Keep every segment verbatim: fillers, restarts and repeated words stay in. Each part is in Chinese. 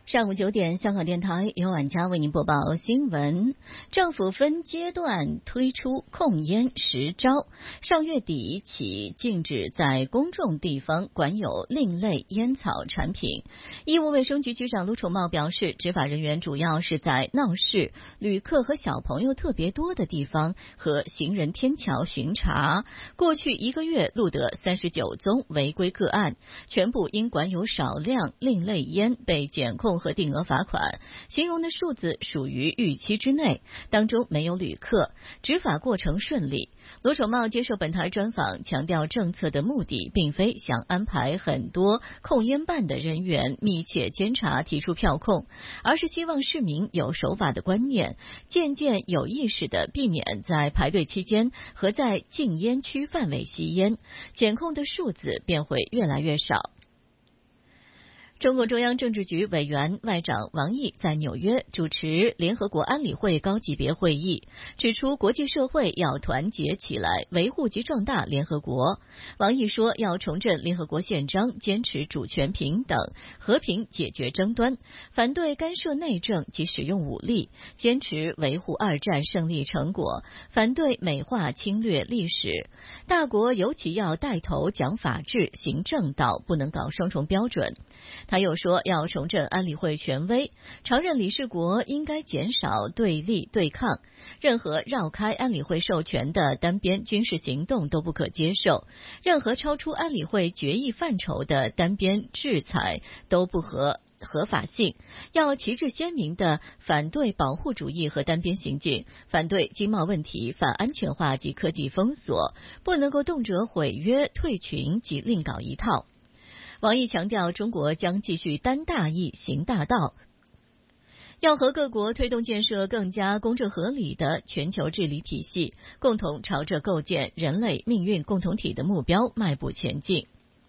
上午九点，香港电台由晚佳为您播报新闻。政府分阶段推出控烟十招，上月底起禁止在公众地方管有另类烟草产品。医务卫生局局长卢宠茂表示，执法人员主要是在闹市、旅客和小朋友特别多的地方和行人天桥巡查。过去一个月录得三十九宗违规个案，全部因管有少量另类烟被检控和定额罚款，形容的数字属于预期之内，当中没有旅客，执法过程顺利。卢宠茂接受本台专访，强调政策的目的并非想安排很多控烟办的人员密切监察提出票控，而是希望市民有守法的观念，渐渐有意识地避免在排队期间和在禁烟区范围吸烟，检控的数字便会越来越少。中共中央政治局委员外长王毅在纽约主持联合国安理会高级别会议，指出国际社会要团结起来，维护及壮大联合国。王毅说，要重振联合国宪章，坚持主权平等，和平解决争端，反对干涉内政及使用武力，坚持维护二战胜利成果，反对美化侵略历史。大国尤其要带头讲法治、行正道，不能搞双重标准。他又说，要重振安理会权威，常任理事国应该减少对立对抗，任何绕开安理会授权的单边军事行动都不可接受，任何超出安理会决议范畴的单边制裁都不合合法性，要旗帜鲜明地反对保护主义和单边行径，反对经贸问题反安全化及科技封锁，不能够动辄毁约退群及另搞一套。王毅强调，中国将继续担大义行大道，要和各国推动建设更加公正合理的全球治理体系，共同朝着构建人类命运共同体的目标迈步前进。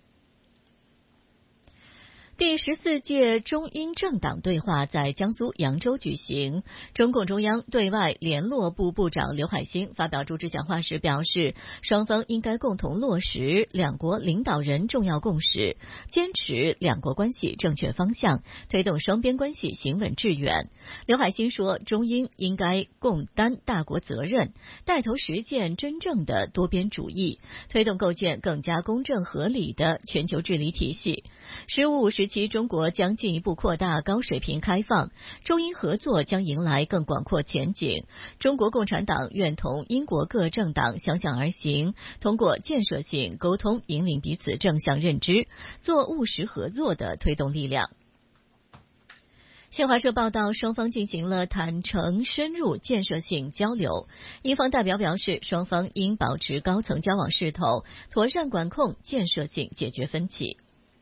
第十四届中英政党对话在江苏扬州举行，中共中央对外联络部部长刘海兴发表主旨讲话时表示，双方应该共同落实两国领导人重要共识，坚持两国关系正确方向，推动双边关系行稳致远。刘海兴说，中英应该共担大国责任，带头实践真正的多边主义，推动构建更加公正合理的全球治理体系。十五时期，中国将进一步扩大高水平开放，中英合作将迎来更广阔前景。中国共产党愿同英国各政党相向而行，通过建设性沟通引领彼此正向认知，做务实合作的推动力量。新华社报道，双方进行了坦诚深入建设性交流。英方代表表示，双方应保持高层交往势头，妥善管控，建设性解决分歧。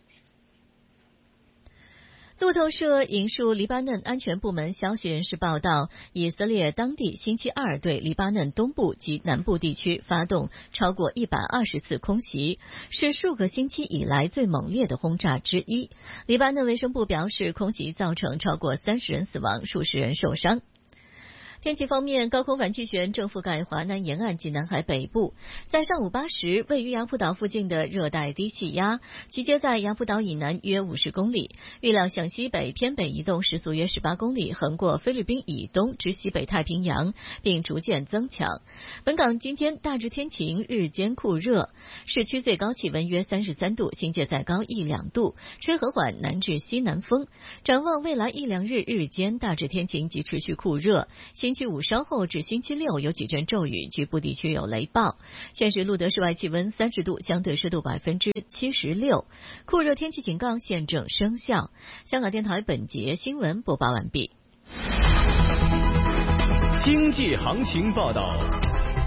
路透社引述黎巴嫩安全部门消息人士报道，以色列当地星期二对黎巴嫩东部及南部地区发动超过一百二十次空袭，是数个星期以来最猛烈的轰炸之一。黎巴嫩卫生部表示，空袭造成超过三十人死亡，数十人受伤。天气方面，高空反气旋正覆盖华南沿岸及南海北部。在上午八时，位于雅浦岛附近的热带低气压集结在雅浦岛以南约五十公里，预料向西北偏北移动，时速约十八公里，横过菲律宾以东至西北太平洋，并逐渐增强。本港今天大致天晴，日间酷热，市区最高气温约三十三度，新界再高一两度，吹和缓南至西南风。展望未来一两日，日间大致天晴及持续酷热，星期五稍后至星期六有几阵骤雨，局部地区有雷暴。现时录得室外气温三十度，相对湿度百分之七十六，酷热天气警告现正生效。香港电台本节新闻播报完毕。 经济行情报道。